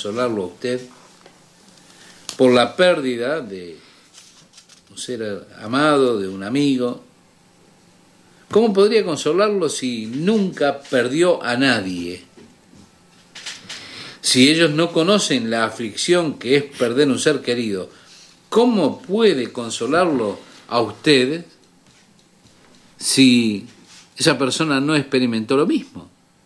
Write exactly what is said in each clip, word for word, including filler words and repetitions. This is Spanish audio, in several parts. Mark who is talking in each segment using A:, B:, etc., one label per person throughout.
A: consolarlo a usted por la pérdida de un ser amado, de un amigo? ¿Cómo podría consolarlo si nunca perdió a nadie? Si ellos no conocen la aflicción que es perder un ser querido, ¿cómo puede consolarlo a usted si esa persona no experimentó lo mismo?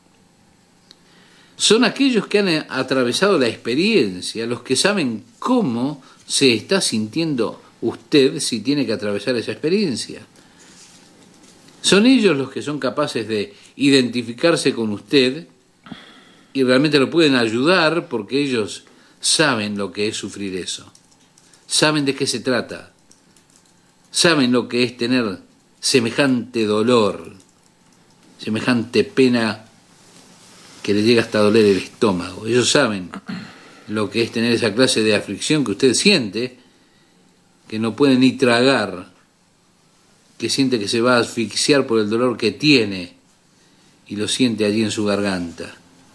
A: Son aquellos que han atravesado la experiencia, los que saben cómo se está sintiendo usted si tiene que atravesar esa experiencia. Son ellos los que son capaces de identificarse con usted y realmente lo pueden ayudar porque ellos saben lo que es sufrir eso. Saben de qué se trata. Saben lo que es tener semejante dolor, semejante pena que le llega hasta a doler el estómago. Ellos saben lo que es tener esa clase de aflicción que usted siente, que no puede ni tragar, que siente que se va a asfixiar por el dolor que tiene y lo siente allí en su garganta.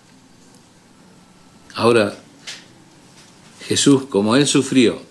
A: Ahora, Jesús, como Él sufrió,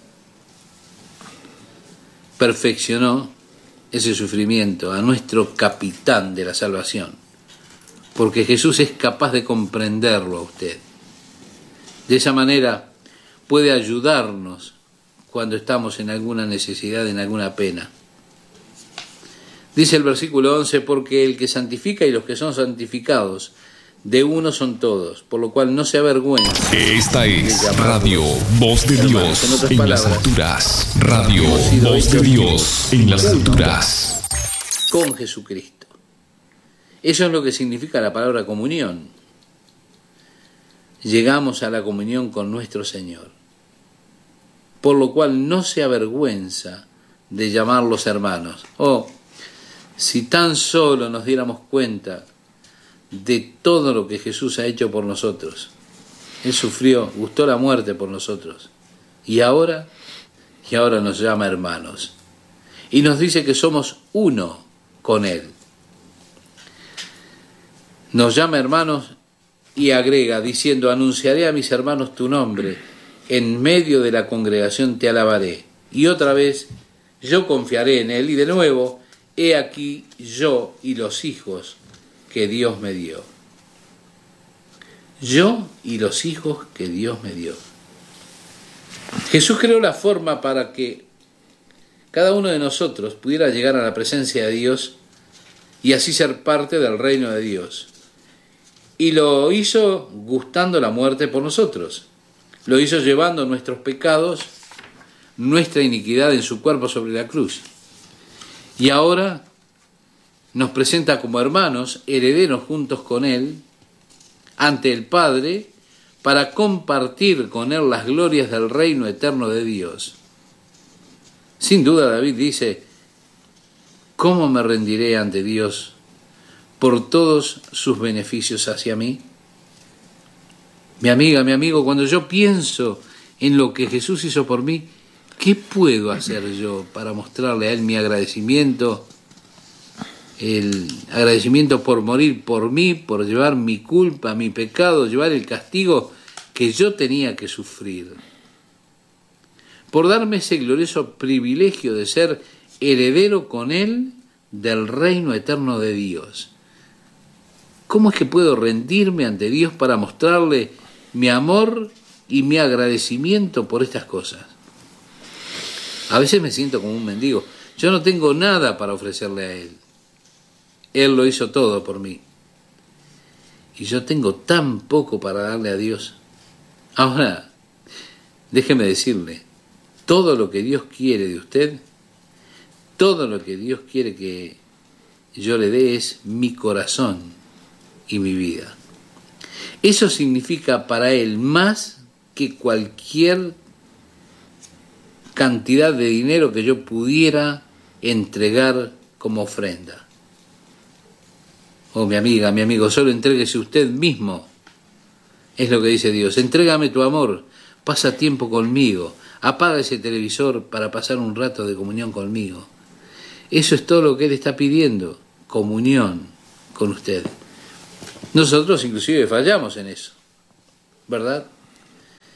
A: perfeccionó ese sufrimiento a nuestro capitán de la salvación, porque Jesús es capaz de comprenderlo a usted. De esa manera puede ayudarnos cuando estamos en alguna necesidad, en alguna pena. Dice el versículo once, porque el que santifica y los que son santificados, de uno son todos, por lo cual no se avergüenza.
B: Esta es Radio Voz de Dios en, en las alturas. Radio Voz de Dios en las alturas.
A: Con Jesucristo. Eso es lo que significa la palabra comunión. Llegamos a la comunión con nuestro Señor, por lo cual no se avergüenza de llamarlos hermanos. Oh, si tan solo nos diéramos cuenta de todo lo que Jesús ha hecho por nosotros. Él sufrió, gustó la muerte por nosotros. Y ahora, y ahora nos llama hermanos. Y nos dice que somos uno con Él. Nos llama hermanos y agrega diciendo, anunciaré a mis hermanos tu nombre, en medio de la congregación te alabaré. Y otra vez, yo confiaré en Él. Y de nuevo, he aquí yo y los hijos que Dios me dio. Yo y los hijos que Dios me dio. Jesús creó la forma para que cada uno de nosotros pudiera llegar a la presencia de Dios y así ser parte del reino de Dios. Y lo hizo gustando la muerte por nosotros. Lo hizo llevando nuestros pecados, nuestra iniquidad en su cuerpo sobre la cruz. Y ahora nos presenta como hermanos, herederos juntos con Él, ante el Padre, para compartir con Él las glorias del reino eterno de Dios. Sin duda David dice, ¿cómo me rendiré ante Dios por todos sus beneficios hacia mí? Mi amiga, mi amigo, cuando yo pienso en lo que Jesús hizo por mí, ¿qué puedo hacer yo para mostrarle a Él mi agradecimiento? El agradecimiento por morir por mí, por llevar mi culpa, mi pecado, llevar el castigo que yo tenía que sufrir. Por darme ese glorioso privilegio de ser heredero con Él del reino eterno de Dios. ¿Cómo es que puedo rendirme ante Dios para mostrarle mi amor y mi agradecimiento por estas cosas? A veces me siento como un mendigo. Yo no tengo nada para ofrecerle a Él. Él lo hizo todo por mí. Y yo tengo tan poco para darle a Dios. Ahora, déjeme decirle, todo lo que Dios quiere de usted, todo lo que Dios quiere que yo le dé es mi corazón y mi vida. Eso significa para Él más que cualquier cantidad de dinero que yo pudiera entregar como ofrenda. Oh, mi amiga, mi amigo, solo entréguese usted mismo. Es lo que dice Dios. Entrégame tu amor, pasa tiempo conmigo, apaga ese televisor para pasar un rato de comunión conmigo. Eso es todo lo que Él está pidiendo, comunión con usted. Nosotros inclusive fallamos en eso, ¿verdad?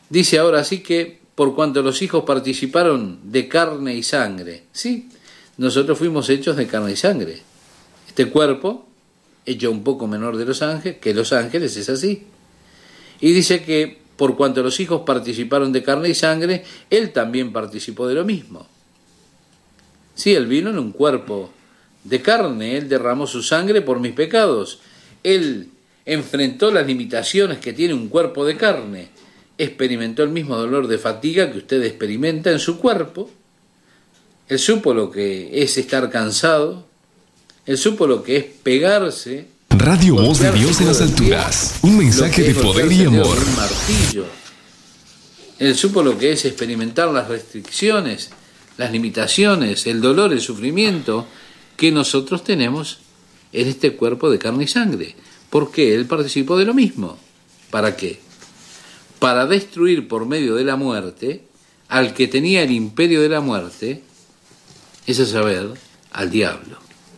A: Dice ahora sí que por cuanto los hijos participaron de carne y sangre. Sí, nosotros fuimos hechos de carne y sangre. Este cuerpo, hecho un poco menor de los ángeles, que los ángeles, es así. Y dice que por cuanto los hijos participaron de carne y sangre, él también participó de lo mismo. Sí, él vino en un cuerpo de carne, él derramó su sangre por mis pecados. Él enfrentó las limitaciones que tiene un cuerpo de carne, experimentó el mismo dolor de fatiga que usted experimenta en su cuerpo. Él supo lo que es estar cansado, él supo lo que es pegarse.
B: Radio Voz de Dios en las alturas, un mensaje de poder y amor.
A: Un martillo. Él supo lo que es experimentar las restricciones, las limitaciones, el dolor, el sufrimiento que nosotros tenemos en este cuerpo de carne y sangre. Porque él participó de lo mismo. ¿Para qué? Para destruir por medio de la muerte al que tenía el imperio de la muerte, es a saber, al diablo.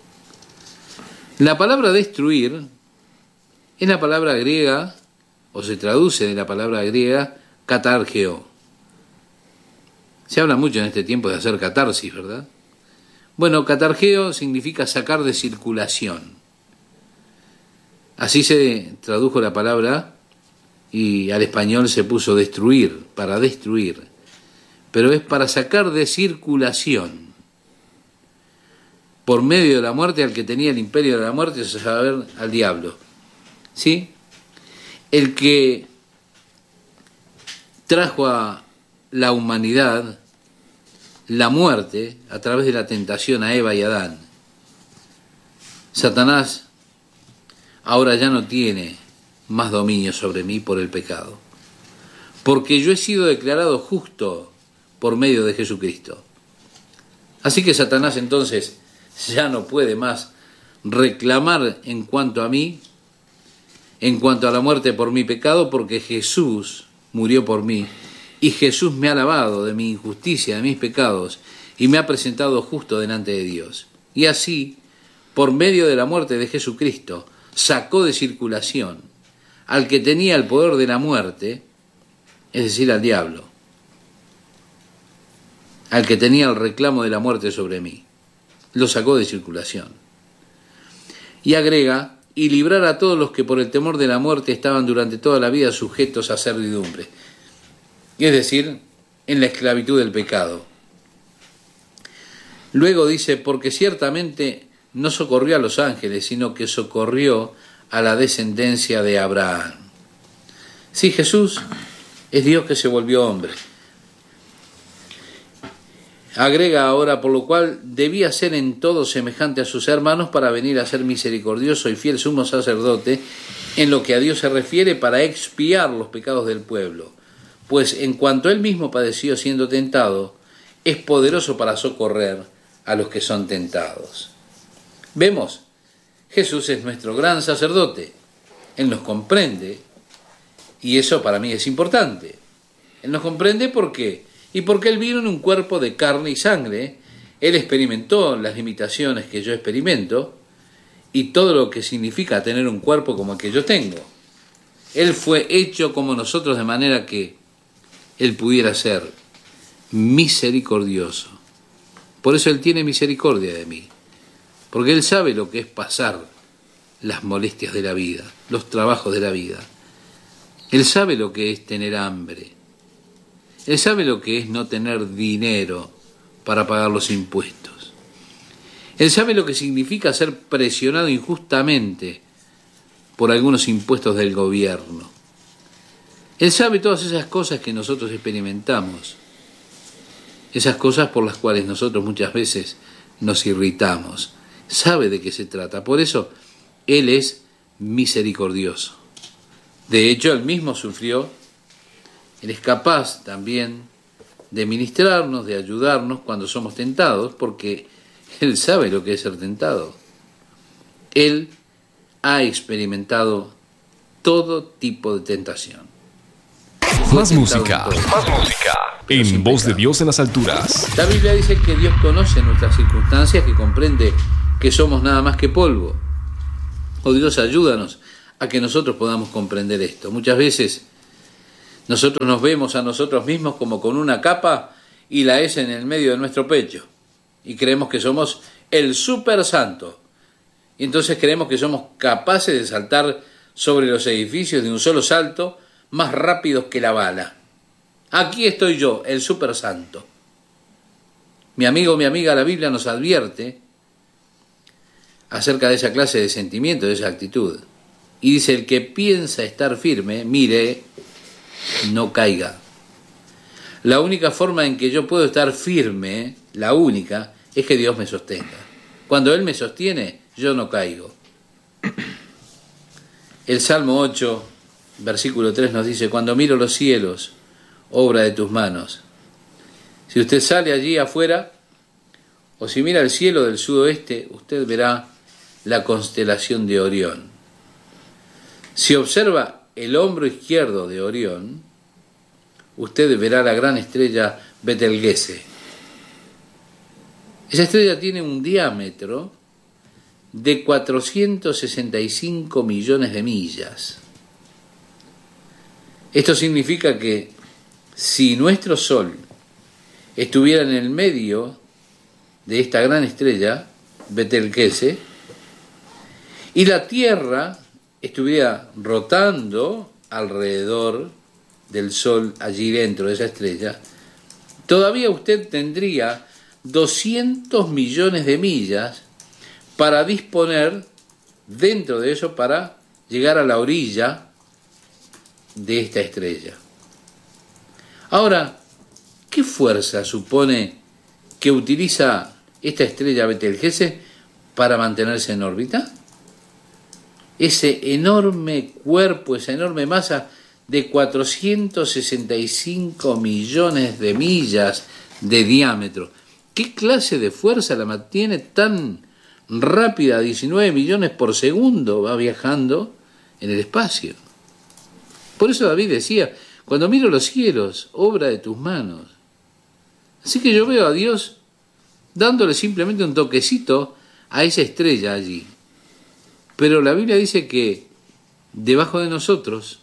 A: La palabra destruir es la palabra griega, o se traduce de la palabra griega, katargeo. Se habla mucho en este tiempo de hacer catarsis, ¿verdad? Bueno, katargeo significa sacar de circulación. Así se tradujo la palabra y al español se puso destruir, para destruir. Pero es para sacar de circulación. Por medio de la muerte al que tenía el imperio de la muerte, es a saber, al diablo. ¿Sí? El que trajo a la humanidad la muerte a través de la tentación a Eva y Adán. Satanás ahora ya no tiene más dominio sobre mí por el pecado, porque yo he sido declarado justo por medio de Jesucristo. Así que Satanás entonces ya no puede más reclamar en cuanto a mí, en cuanto a la muerte por mi pecado, porque Jesús murió por mí y Jesús me ha lavado de mi injusticia, de mis pecados, y me ha presentado justo delante de Dios. Y así, por medio de la muerte de Jesucristo, sacó de circulación al que tenía el poder de la muerte, es decir, al diablo, al que tenía el reclamo de la muerte sobre mí. Lo sacó de circulación. Y agrega, y librar a todos los que por el temor de la muerte estaban durante toda la vida sujetos a servidumbre. Es decir, en la esclavitud del pecado. Luego dice, porque ciertamente no socorrió a los ángeles, sino que socorrió a la descendencia de Abraham. Sí, Jesús es Dios que se volvió hombre. Agrega ahora, por lo cual debía ser en todo semejante a sus hermanos para venir a ser misericordioso y fiel sumo sacerdote en lo que a Dios se refiere para expiar los pecados del pueblo. Pues en cuanto él mismo padeció siendo tentado, es poderoso para socorrer a los que son tentados. Vemos, Jesús es nuestro gran sacerdote. Él nos comprende y eso para mí es importante. Él nos comprende ¿por qué? Y porque Él vino en un cuerpo de carne y sangre, Él experimentó las limitaciones que yo experimento y todo lo que significa tener un cuerpo como el que yo tengo. Él fue hecho como nosotros de manera que Él pudiera ser misericordioso. Por eso Él tiene misericordia de mí, porque Él sabe lo que es pasar las molestias de la vida, los trabajos de la vida. Él sabe lo que es tener hambre. Él sabe lo que es no tener dinero para pagar los impuestos. Él sabe lo que significa ser presionado injustamente por algunos impuestos del gobierno. Él sabe todas esas cosas que nosotros experimentamos, esas cosas por las cuales nosotros muchas veces nos irritamos. Sabe de qué se trata, por eso Él es misericordioso. De hecho, Él mismo sufrió. Él es capaz también de ministrarnos, de ayudarnos cuando somos tentados, porque Él sabe lo que es ser tentado. Él ha experimentado todo tipo de tentación.
B: Más música, más música. En Voz de Dios en las alturas.
A: La Biblia dice que Dios conoce nuestras circunstancias, que comprende que somos nada más que polvo. Oh Dios, ayúdanos a que nosotros podamos comprender esto. Muchas veces Nosotros nos vemos a nosotros mismos como con una capa y la S en el medio de nuestro pecho. Y creemos que somos el super santo. Y entonces creemos que somos capaces de saltar sobre los edificios de un solo salto, más rápidos que la bala. Aquí estoy yo, el super santo. Mi amigo, mi amiga, la Biblia nos advierte acerca de esa clase de sentimiento, de esa actitud. Y dice, el que piensa estar firme, mire, no caiga. La única forma en que yo puedo estar firme, la única, es que Dios me sostenga. Cuando Él me sostiene, yo no caigo. El Salmo ocho, versículo tres nos dice, cuando miro los cielos, obra de tus manos. Si usted sale allí afuera, o si mira el cielo del sudoeste, usted verá la constelación de Orión. Si observa el hombro izquierdo de Orión, usted verá la gran estrella Betelgeuse. Esa estrella tiene un diámetro de cuatrocientos sesenta y cinco millones de millas. Esto significa que si nuestro Sol estuviera en el medio de esta gran estrella, Betelgeuse, y la Tierra estuviera rotando alrededor del Sol allí dentro de esa estrella, todavía usted tendría doscientos millones de millas para disponer dentro de eso para llegar a la orilla de esta estrella. Ahora, ¿qué fuerza supone que utiliza esta estrella Betelgeuse para mantenerse en órbita? Ese enorme cuerpo, esa enorme masa de cuatrocientos sesenta y cinco millones de millas de diámetro. ¿Qué clase de fuerza la mantiene tan rápida? diecinueve millones por segundo va viajando en el espacio. Por eso David decía, cuando miro los cielos, obra de tus manos. Así que yo veo a Dios dándole simplemente un toquecito a esa estrella allí. Pero la Biblia dice que debajo de nosotros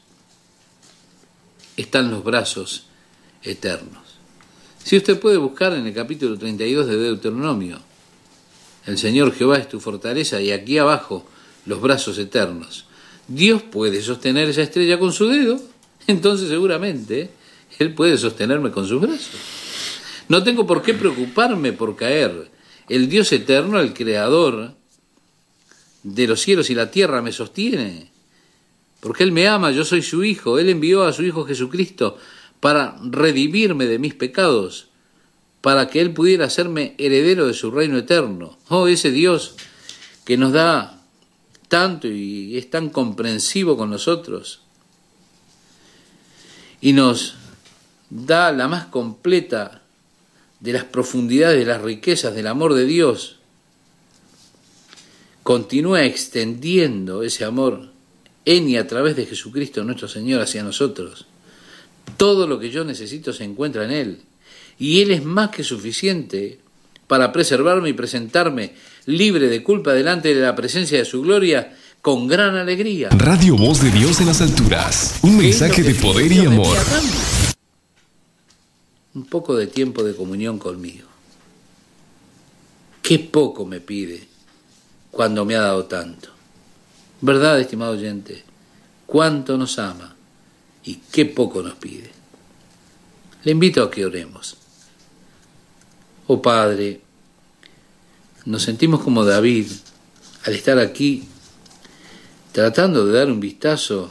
A: están los brazos eternos. Si usted puede buscar en el capítulo treinta y dos de Deuteronomio, el Señor Jehová es tu fortaleza y aquí abajo los brazos eternos. Dios puede sostener esa estrella con su dedo, entonces seguramente Él puede sostenerme con sus brazos. No tengo por qué preocuparme por caer. El Dios eterno, el creador de los cielos y la tierra, me sostiene, porque Él me ama, yo soy su hijo. Él envió a su Hijo Jesucristo para redimirme de mis pecados, para que Él pudiera hacerme heredero de su reino eterno. Oh, ese Dios que nos da tanto y es tan comprensivo con nosotros y nos da la más completa de las profundidades, de las riquezas del amor de Dios, continúa extendiendo ese amor en y a través de Jesucristo nuestro Señor hacia nosotros. Todo lo que yo necesito se encuentra en Él, y Él es más que suficiente para preservarme y presentarme libre de culpa delante de la presencia de su gloria con gran alegría.
B: Radio Voz de Dios en las alturas, un mensaje de poder y amor.
A: Un poco de tiempo de comunión conmigo. Qué poco me pide cuando me ha dado tanto. ¿Verdad, estimado oyente? Cuánto nos ama y qué poco nos pide. Le invito a que oremos. Oh Padre, nos sentimos como David al estar aquí tratando de dar un vistazo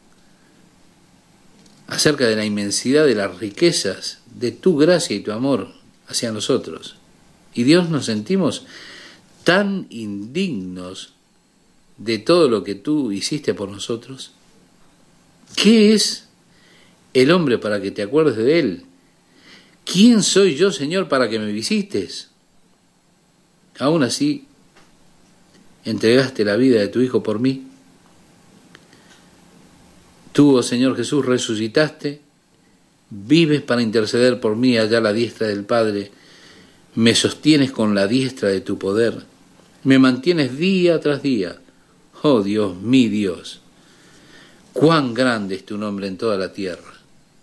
A: acerca de la inmensidad de las riquezas de tu gracia y tu amor hacia nosotros. Y Dios, nos sentimos tan indignos de todo lo que tú hiciste por nosotros. ¿Qué es el hombre para que te acuerdes de él? ¿Quién soy yo, Señor, para que me visites? Aún así, entregaste la vida de tu Hijo por mí. Tú, oh Señor Jesús, resucitaste, vives para interceder por mí allá a la diestra del Padre, me sostienes con la diestra de tu poder, me mantienes día tras día. Oh Dios, mi Dios, cuán grande es tu nombre en toda la tierra.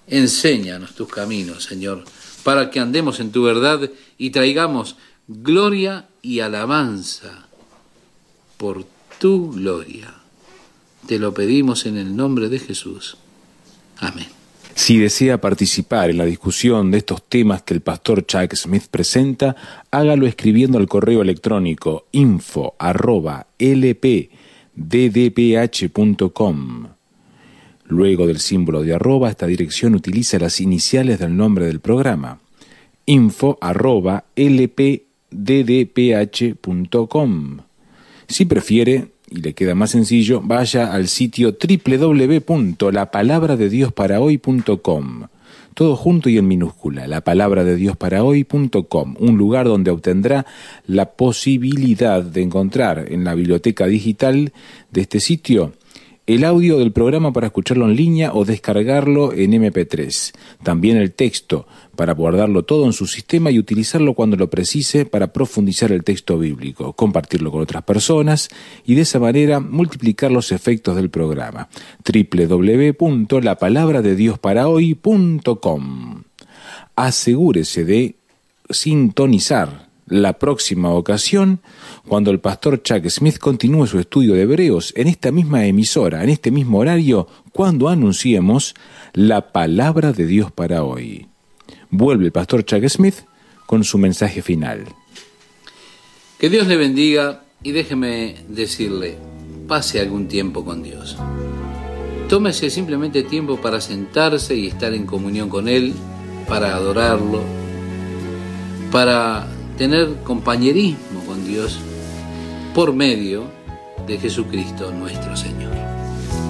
A: Enséñanos tus caminos, Señor, para que andemos en tu verdad y traigamos gloria y alabanza por tu gloria. Te lo pedimos en el nombre de Jesús. Amén.
C: Si desea participar en la discusión de estos temas que el pastor Chuck Smith presenta, hágalo escribiendo al correo electrónico info arroba l p d d p h punto com. Luego del símbolo de arroba, esta dirección utiliza las iniciales del nombre del programa, info arroba l p d d p h punto com. Si prefiere, y le queda más sencillo, vaya al sitio doble u doble u doble u punto la palabra de dios para hoy punto com. Todo junto y en minúscula, la palabra de dios para hoy punto com, un lugar donde obtendrá la posibilidad de encontrar en la biblioteca digital de este sitio el audio del programa para escucharlo en línea o descargarlo en eme pe tres. También el texto para guardarlo todo en su sistema y utilizarlo cuando lo precise para profundizar el texto bíblico, compartirlo con otras personas y de esa manera multiplicar los efectos del programa. doble u doble u doble u punto la palabra de dios para hoy punto com. Asegúrese de sintonizar la próxima ocasión cuando el pastor Chuck Smith continúe su estudio de Hebreos en esta misma emisora, en este mismo horario, cuando anunciemos la palabra de Dios para hoy. Vuelve el pastor Chuck Smith con su mensaje final.
A: Que Dios le bendiga y déjeme decirle, pase algún tiempo con Dios. Tómese simplemente tiempo para sentarse y estar en comunión con Él, para adorarlo, para tener compañerismo con Dios por medio de Jesucristo nuestro Señor.